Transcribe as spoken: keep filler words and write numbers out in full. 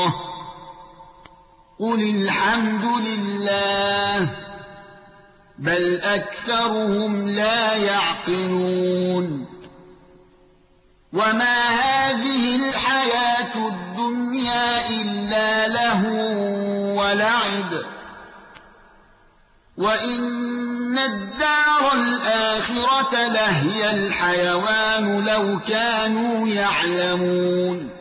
قل الحمد لله بل أكثرهم لا يعقلون وما هذه الحياة الدنيا إلا لهو ولعب وإن الدار الآخرة لهي الحيوان لو كانوا يعلمون